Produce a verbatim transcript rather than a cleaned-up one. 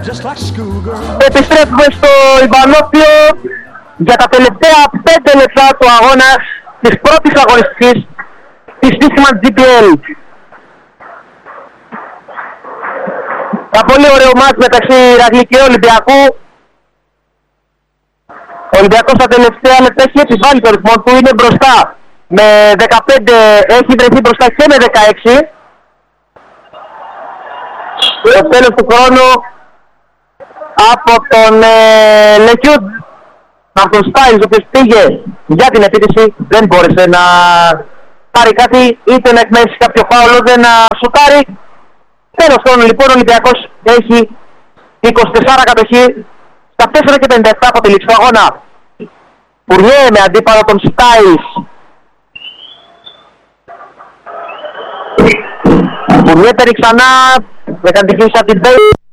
Επιστρέφουμε στο Ιβανόπιο για τα τελευταία πέντε λεπτά του αγώνα της πρώτης αγωνιστικής της Σύστημα τζι πι ελ. Ένα πολύ ωραίο μάτς μεταξύ Ηρακλή και Ολυμπιακού. Ο Ολυμπιακός στα τελευταία λεπτά έχει επιβάλει το ρυθμό του, είναι μπροστά με δεκαπέντε, έχει βρεθεί μπροστά και με δεκαέξι. Στο τέλος του χρόνου από τον ε, Λεκιούτ, από τον Στάιλς, ο οποίος πήγε για την επίθεση, δεν μπόρεσε να πάρει κάτι, είτε να εκμεύσει κάποιο φάουλ, είτε να σουτάρει. Τέλος χρόνου λοιπόν ο Ολυμπιακός έχει είκοσι τέσσερα κατοχή στα τέσσερα και πενήντα επτά από τη λήξη του αγώνα. Πουρνιέ με αντίπαλο τον Στάιλς. Πουρνιέ παίρνει ξανά, έκανε την κίνηση από την Μπέι.